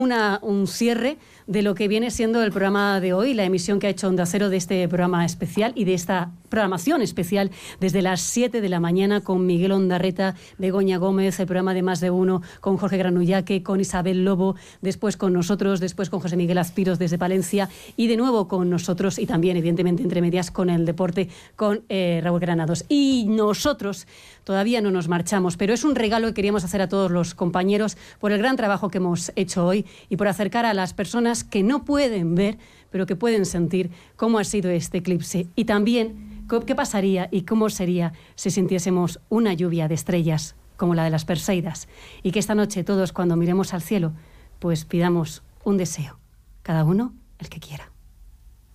un cierre de lo que viene siendo el programa de hoy, la emisión que ha hecho Onda Cero de este programa especial y de esta programación especial desde las 7 de la mañana con Miguel Ondarreta, Begoña Gómez, el programa de Más de Uno con Jorge Granullaque, con Isabel Lobo, después con nosotros, después con José Miguel Azpiros desde Palencia y de nuevo con nosotros y también evidentemente entre medias con el deporte con Raúl Granados. Y nosotros todavía no nos marchamos, pero es un regalo que queríamos hacer a todos los compañeros por el gran trabajo que hemos hecho hoy y por acercar a las personas que no pueden ver, pero que pueden sentir cómo ha sido este eclipse. Y también qué pasaría y cómo sería si sintiésemos una lluvia de estrellas como la de las Perseidas. Y que esta noche todos, cuando miremos al cielo, pues pidamos un deseo, cada uno el que quiera.